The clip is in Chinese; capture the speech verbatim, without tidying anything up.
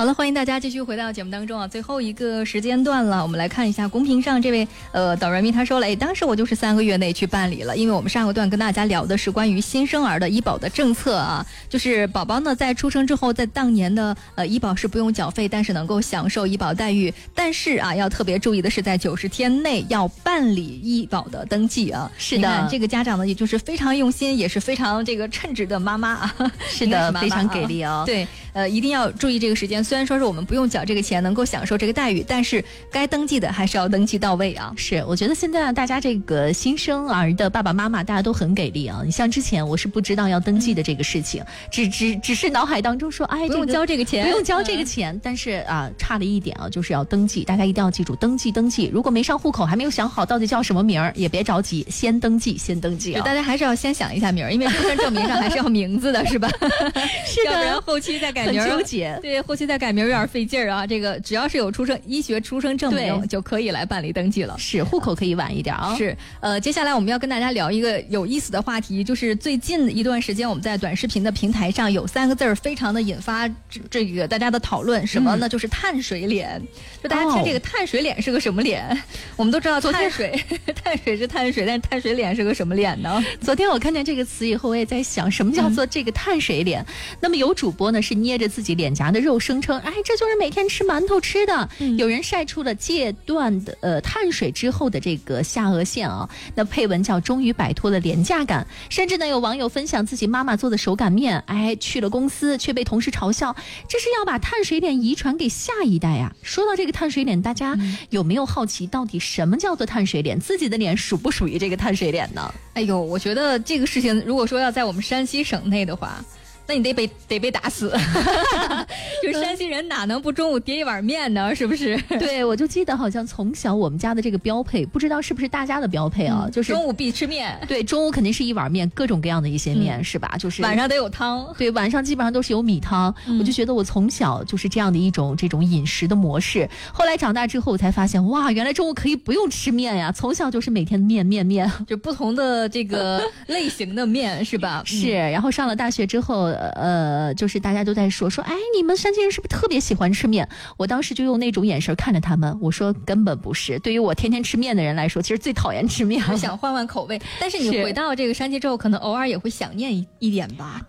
好了，欢迎大家继续回到节目当中啊，最后一个时间段了，我们来看一下公屏上这位呃导人咪他说了，哎，当时我就是三个月内去办理了，因为我们上个段跟大家聊的是关于新生儿的医保的政策啊，就是宝宝呢在出生之后，在当年的呃医保是不用缴费，但是能够享受医保待遇，但是啊要特别注意的是，在九十天内要办理医保的登记啊。 是的， 这个家长呢也就是非常用心，也是非常这个称职的妈妈啊。 是的，是妈妈非常给力哦。 对，呃，一定要注意这个时间。虽然说是我们不用缴这个钱，能够享受这个待遇，但是该登记的还是要登记到位啊。 是，我觉得现在大家这个新生儿的爸爸妈妈，大家都很给力啊。你像之前我是不知道要登记的这个事情，嗯、只只只是脑海当中说，哎， 不用交这个钱， 不用交这个钱。嗯、但是啊，差了一点啊，就是要登记，大家一定要记住，登记登记。如果没上户口，还没有想好到底叫什么名儿，也别着急，先登记，先登记啊。 大家还是要先想一下名儿，因为出生证明上还是要名字的，是吧？ 是的， 要不然后期再改名， 很纠结。 对，后期再改名有点费劲儿啊。这个只要是有出生医学出生证明就可以来办理登记了。 是，户口可以晚一点啊。 是，呃，接下来我们要跟大家聊一个有意思的话题，就是最近一段时间我们在短视频的平台上有三个字儿非常的引发这个大家的讨论，什么呢？嗯、就是碳水脸。就大家听这个碳水脸是个什么脸？哦、我们都知道碳水，碳水是碳水，但是碳水脸是个什么脸呢？ 昨天我看见这个词以后，我也在想，什么叫做这个碳水脸？嗯、那么有主播呢是捏着自己脸颊的肉，声称，哎，这就是每天吃馒头吃的。嗯、有人晒出了戒断的呃碳水之后的这个下颚线啊，那配文叫终于摆脱了廉价感。甚至呢有网友分享自己妈妈做的手擀面，哎，去了公司却被同事嘲笑，这是要把碳水脸遗传给下一代呀。说到这个碳水脸，大家有没有好奇到底什么叫做碳水脸？自己的脸属不属于这个碳水脸呢？ 哎呦，我觉得这个事情如果说要在我们山西省内的话，那你得被得被打死。就山西人哪能不中午叠一碗面呢？是不是？ 对，我就记得好像从小我们家的这个标配，不知道是不是大家的标配啊？嗯、就是中午必吃面。 对，中午肯定是一碗面，各种各样的一些面，嗯、是吧？就是晚上得有汤。 对，晚上基本上都是有米汤。嗯、我就觉得我从小就是这样的一种这种饮食的模式。后来长大之后，我才发现，哇，原来中午可以不用吃面呀！从小就是每天面面面， 就不同的这个类型的面，是吧？ 是。然后上了大学之后，呃，就是大家都在说说，哎，你们山西人是不是特别喜欢吃面？我当时就用那种眼神看着他们，我说根本不是。对于我天天吃面的人来说，其实最讨厌吃面， 想换换口味。但是你回到这个山西之后，可能偶尔也会想念一一点吧。